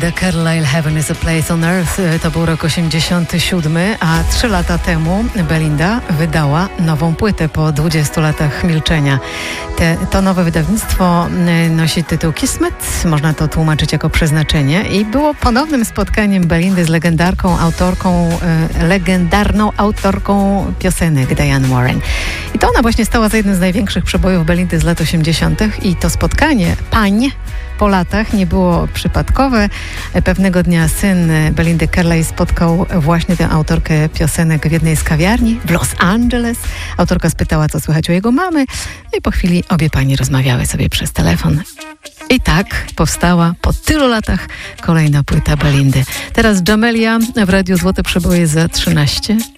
Belinda Carlisle, Heaven is a Place on Earth. To był rok 87, a 3 lata temu Belinda wydała nową płytę po 20 latach milczenia. To nowe wydawnictwo nosi tytuł Kismet, można to tłumaczyć jako przeznaczenie, i było ponownym spotkaniem Belindy z legendarną autorką piosenek Diane Warren. I to ona właśnie stała za jednym z największych przebojów Belindy z lat 80. i to spotkanie pań po latach nie było przypadkowe. Pewnego dnia syn Belindy Carlisle spotkał właśnie tę autorkę piosenek w jednej z kawiarni w Los Angeles. Autorka spytała, co słychać u jego mamy, no i po chwili obie pani rozmawiały sobie przez telefon. I tak powstała po tylu latach kolejna płyta Belindy. Teraz Jamelia w Radiu Złote Przeboje za 13.